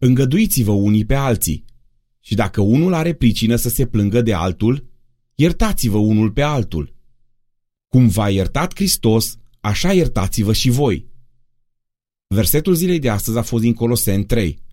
Îngăduiți-vă unii pe alții. Și dacă unul are pricină să se plângă de altul, iertați-vă unul pe altul. Cum v-a iertat Hristos, așa iertați-vă și voi. Versetul zilei de astăzi a fost din Coloseni 3.